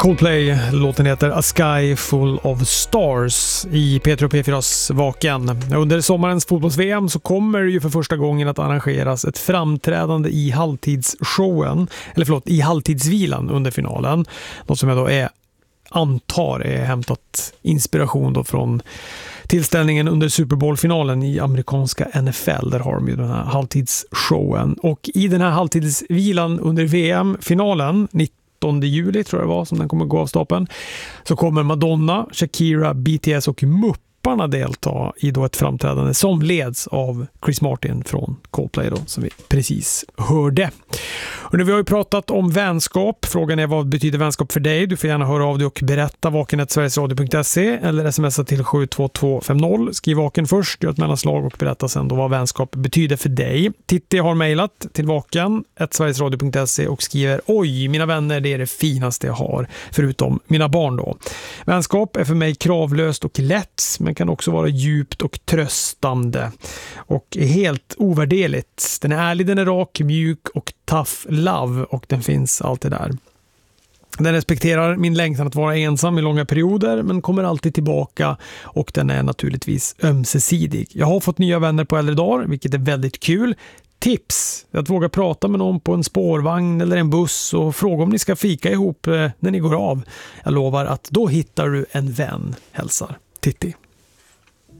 Coldplay, låten heter A Sky Full of Stars i P3 och P4s Vaken. Under sommarens fotbolls-VM så kommer det ju för första gången att arrangeras ett framträdande i halvtidsshowen, i halvtidsvilan under finalen. Något som jag då antar är hämtat inspiration då från tillställningen under Super Bowl-finalen i amerikanska NFL. Där har de ju den här halvtidsshowen. Och i den här halvtidsvilan under VM-finalen 19 juli tror jag det var som den kommer gå av stapeln, så kommer Madonna, Shakira, BTS och Mupparna delta i då ett framträdande som leds av Chris Martin från Coldplay då, som vi precis hörde. Och nu vi har ju pratat om vänskap. Frågan är vad betyder vänskap för dig? Du får gärna höra av dig och berätta vaken@sverigesradio.se eller smsa till 72250. Skriv vaken först, gör ett mellanslag och berätta sen då vad vänskap betyder för dig. Titti har mejlat till vaken@sverigesradio.se och skriver: oj, mina vänner, det är det finaste jag har, förutom mina barn då. Vänskap är för mig kravlöst och lätt, men kan också vara djupt och tröstande och är helt ovärderligt. Den är ärlig, den är rak, mjuk och tough love, och den finns alltid där. Den respekterar min längtan att vara ensam i långa perioder, men kommer alltid tillbaka, och den är naturligtvis ömsesidig. Jag har fått nya vänner på äldre dagar, vilket är väldigt kul. Tips: att våga prata med någon på en spårvagn eller en buss och fråga om ni ska fika ihop när ni går av. Jag lovar att då hittar du en vän, hälsar Titti.